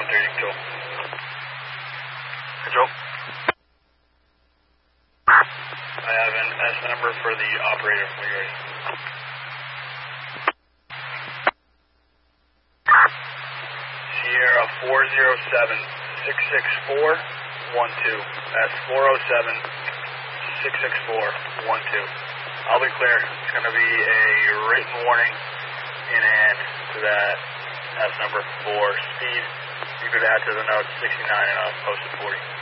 730 control. Control. I have an S number for the operator when you're ready. Sierra 407-664-12. That's 407-664-12. I'll be clear. It's going to be a written warning in hand to that S number for speed. You could add to the note 69 and I'll post it 40.